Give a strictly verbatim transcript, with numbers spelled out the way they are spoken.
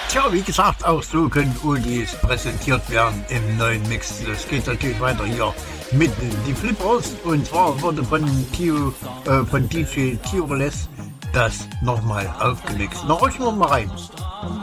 Tja, wie gesagt, auch so können Oldies präsentiert werden im neuen Mix. Das geht natürlich weiter hier mit die Flippers. Und zwar wurde von, Tio, äh, von D J Tioles das nochmal aufgemixt. Na, horchen wir mal rein.